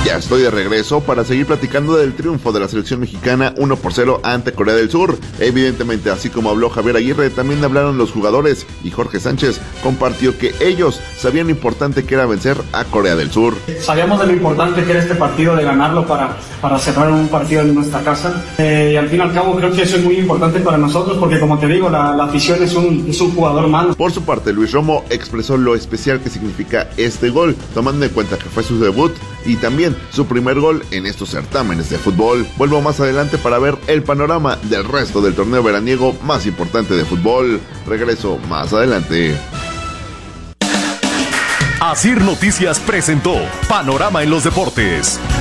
Ya estoy de regreso para seguir platicando del triunfo de la selección mexicana 1-0 ante Corea del Sur. Evidentemente, así como habló Javier Aguirre, también hablaron los jugadores y Jorge Sánchez compartió que ellos sabían lo importante que era vencer a Corea del Sur. Sabíamos de lo importante que era este partido, de ganarlo para cerrar un partido en nuestra casa. Y al fin y al cabo creo que eso es muy importante para nosotros porque, como te digo, la afición es un jugador más. Por su parte, Luis Romo expresó lo especial que significa este gol, tomando en cuenta que fue su debut y también su primer gol en estos certámenes de fútbol. Vuelvo más adelante para ver el panorama del resto del torneo veraniego más importante de fútbol. Regreso más adelante. Asir Noticias presentó Panorama en los Deportes.